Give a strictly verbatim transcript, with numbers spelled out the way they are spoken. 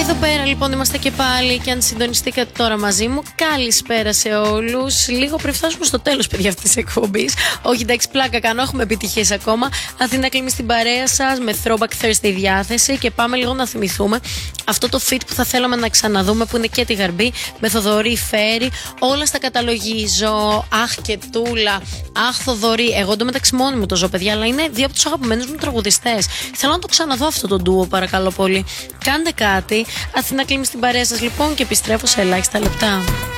Εδώ πέρα λοιπόν είμαστε και πάλι και αν συντονιστήκατε τώρα μαζί μου, καλησπέρα σε όλους. Λίγο πριν φτάσουμε στο τέλος, παιδιά, αυτής της εκπομπής. Όχι, εντάξει, πλάκα κάνω, έχουμε επιτυχίες ακόμα. Αθήνα κλείνει στην παρέα σας με Throwback Thursday διάθεση και πάμε λίγο να θυμηθούμε αυτό το feat που θα θέλαμε να ξαναδούμε, που είναι και τη Γαρμπή με Θοδωρή Φέρη. Όλα στα καταλογίζω. Αχ και Τούλα, αχ Θοδωρή. Εγώ εντωμεταξύ μόνη μου το ζω, παιδιά, αλλά είναι δύο από τους αγαπημένους μου τραγουδιστές. Θέλω να το ξαναδώ αυτό το ντουο, παρακαλώ πολύ. Κάντε κάτι. Αθήνα κλείνει στην παρέα σας λοιπόν και επιστρέφω σε ελάχιστα λεπτά.